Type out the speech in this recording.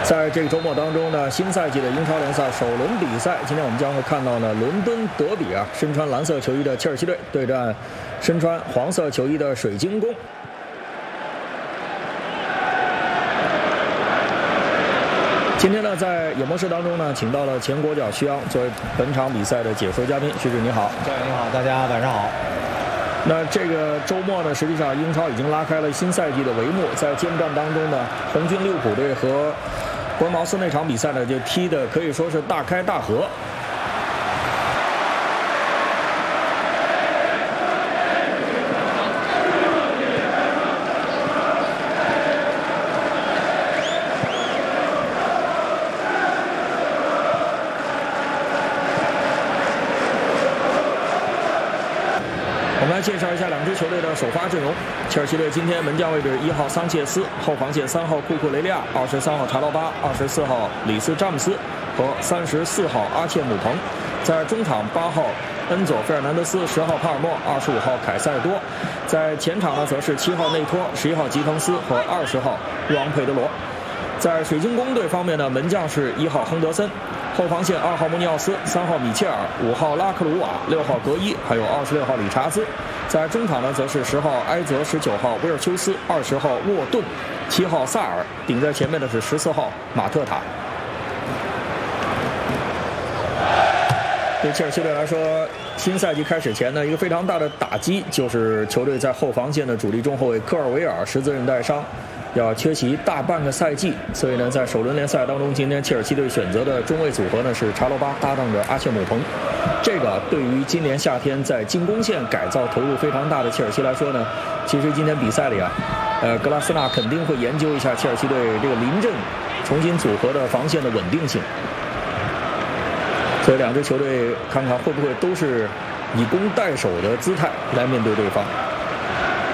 在这个周末当中呢，新赛季的英超联赛首轮比赛，今天我们将会看到呢伦敦德比啊，身穿蓝色球衣的切尔西队对战身穿黄色球衣的水晶宫。今天呢，在演播室当中呢，请到了前国脚徐阳作为本场比赛的解说嘉宾。徐指你好， 教练你好，大家晚上好。 那这个周末呢，实际上英超已经拉开了新赛季的帷幕，在揭幕战当中呢，红军利物浦队和伯恩茅斯那场比赛呢，就踢得可以说是大开大合。我们来介绍一下两支球队的首发阵容。切尔西队今天门将位置1号桑切斯，后防线3号库库雷利亚，23号查洛巴，24号里斯詹姆斯和34号阿切姆彭。在中场8号恩佐费尔南德斯，10号帕尔默，25号凯塞多。在前场呢，则是7号内托，11号吉滕斯和20号若昂佩德罗。在水晶宫队方面呢，门将是1号亨德森。后防线2号穆尼奥斯，3号米切尔，5号拉克鲁瓦，6号格伊，还有26号理查兹。在中场呢，则是10号埃泽，19号威尔丘斯，20号沃顿，7号萨尔，顶在前面的是14号马特塔。对切尔西队来说，新赛季开始前呢，一个非常大的打击就是球队在后防线的主力中后卫科尔维尔十字韧带伤。要缺席大半个赛季，所以呢，在首轮联赛当中，今天切尔西队选择的中卫组合呢是查罗巴搭档着阿切姆彭。这个对于今年夏天在进攻线改造投入非常大的切尔西来说呢，其实今天比赛里啊，格拉斯纳肯定会研究一下切尔西队这个临阵重新组合的防线的稳定性。所以两支球队看看会不会都是以攻代守的姿态来面对对方。